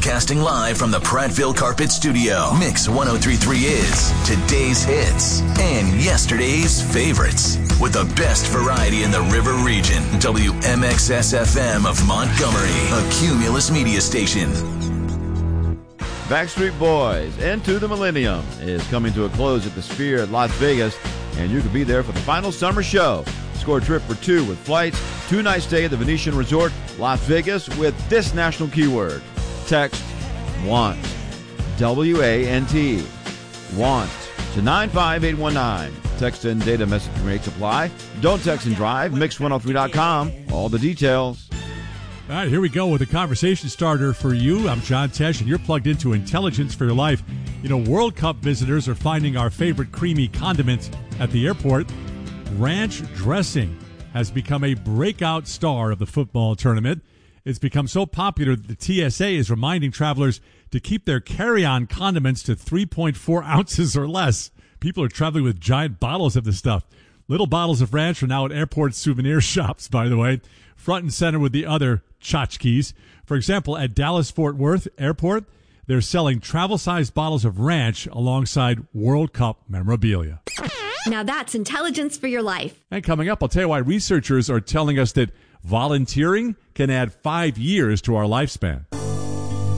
Broadcasting live from the Prattville Carpet Studio. Mix 1033 is today's hits and yesterday's favorites. With the best variety in the River region. WMXS-FM of Montgomery, a Cumulus media station. Backstreet Boys, Into the Millennium, is coming to a close at the Sphere at Las Vegas, and you can be there for the final summer show. Score a trip for two with flights, 2-night stay at the Venetian Resort, Las Vegas, with this national keyword. Text WANT, W-A-N-T, WANT, to 95819. Text and data message rates apply. Don't text and drive. Mix103.com. All the details. All right, here we go with a conversation starter for you. I'm John Tesh, and you're plugged into Intelligence for Your Life. You know, World Cup visitors are finding our favorite creamy condiment at the airport. Ranch dressing has become a breakout star of the football tournament. It's become so popular that the TSA is reminding travelers to keep their carry-on condiments to 3.4 ounces or less. People are traveling with giant bottles of this stuff. Little bottles of ranch are now at airport souvenir shops, by the way, front and center with the other tchotchkes. For example, at Dallas-Fort Worth Airport, they're selling travel-sized bottles of ranch alongside World Cup memorabilia. Now that's Intelligence for Your Life. And coming up, I'll tell you why researchers are telling us that volunteering can add 5 years to our lifespan.